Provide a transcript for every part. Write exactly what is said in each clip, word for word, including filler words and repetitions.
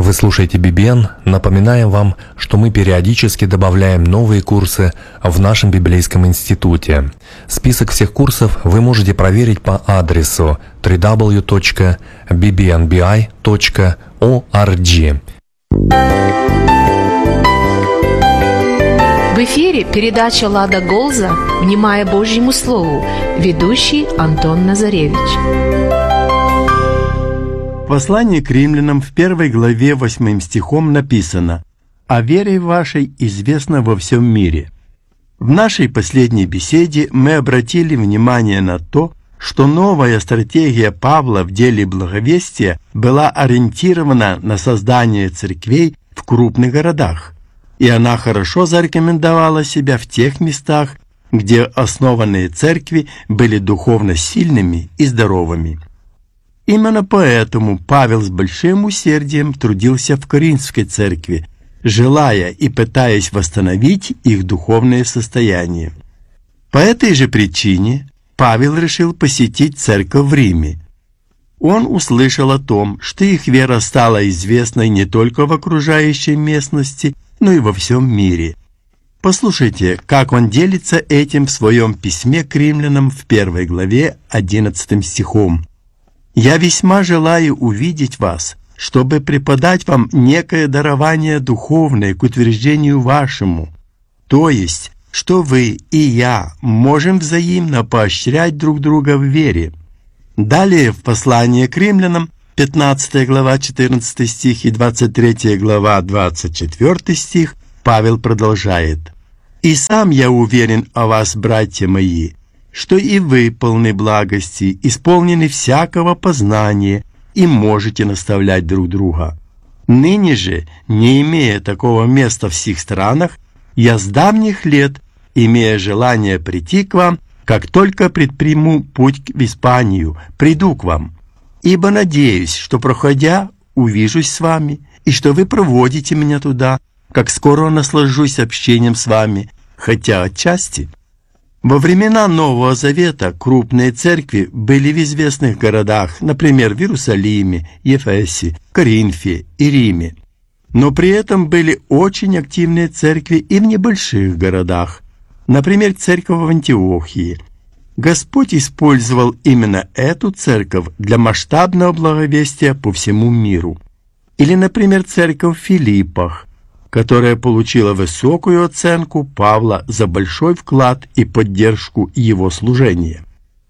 Вы слушаете би би эн. Напоминаем вам, что мы периодически добавляем новые курсы в нашем библейском институте. Список всех курсов вы можете проверить по адресу дабл ю дабл ю дабл ю точка би би эн би ай точка орг. В эфире передача «Лада Голза. Внимая Божьему Слову». Ведущий Антон Назаревич. В послании к римлянам в первой главе восьмым стихом написано: «О вере вашей известно во всем мире». В нашей последней беседе мы обратили внимание на то, что новая стратегия Павла в деле благовестия была ориентирована на создание церквей в крупных городах, и она хорошо зарекомендовала себя в тех местах, где основанные церкви были духовно сильными и здоровыми. Именно поэтому Павел с большим усердием трудился в Коринфской церкви, желая и пытаясь восстановить их духовное состояние. По этой же причине Павел решил посетить церковь в Риме. Он услышал о том, что их вера стала известной не только в окружающей местности, но и во всем мире. Послушайте, как он делится этим в своем письме к римлянам в первой главе одиннадцатым стихом. «Я весьма желаю увидеть вас, чтобы преподать вам некое дарование духовное к утверждению вашему, то есть, что вы и я можем взаимно поощрять друг друга в вере». Далее в послании к римлянам, пятнадцатая глава, четырнадцатый стих и двадцать третья глава, двадцать четвёртый стих, Павел продолжает: «И сам я уверен о вас, братья мои, что и вы полны благости, исполнены всякого познания и можете наставлять друг друга. Ныне же, не имея такого места в сих странах, я с давних лет, имея желание прийти к вам, как только предприму путь в Испанию, приду к вам, ибо надеюсь, что, проходя, увижусь с вами, и что вы проводите меня туда, как скоро наслажусь общением с вами, хотя отчасти». Во времена Нового Завета крупные церкви были в известных городах, например, в Иерусалиме, Ефесе, Коринфе и Риме. Но при этом были очень активные церкви и в небольших городах, например, церковь в Антиохии. Господь использовал именно эту церковь для масштабного благовестия по всему миру. Или, например, церковь в Филиппах, которая получила высокую оценку Павла за большой вклад и поддержку его служения.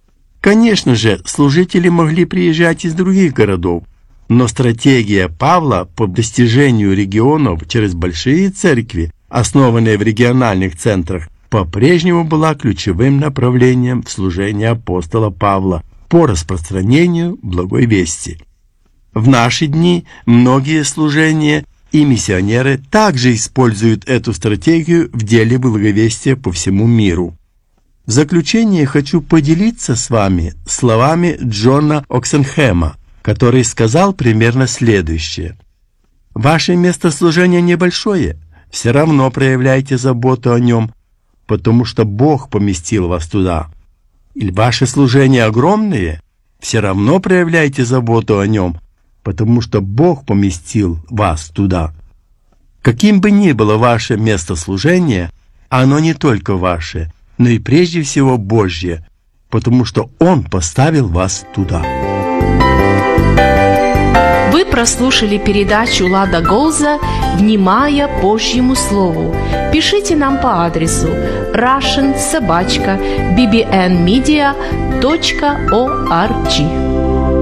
Конечно же, служители могли приезжать из других городов, но стратегия Павла по достижению регионов через большие церкви, основанные в региональных центрах, по-прежнему была ключевым направлением в служении апостола Павла по распространению благой вести. В наши дни многие служения и миссионеры также используют эту стратегию в деле благовестия по всему миру. В заключение хочу поделиться с вами словами Джона Оксенхэма, который сказал примерно следующее: «Ваше место служения небольшое, все равно проявляйте заботу о нем, потому что Бог поместил вас туда. Или ваше служение огромное, все равно проявляйте заботу о нем, потому что Бог поместил вас туда». Каким бы ни было ваше место служения, оно не только ваше, но и прежде всего Божье, потому что Он поставил вас туда. Вы прослушали передачу «Лада Голза. Внимая Божьему Слову». Пишите нам по адресу russian собака би би эн медиа точка орг.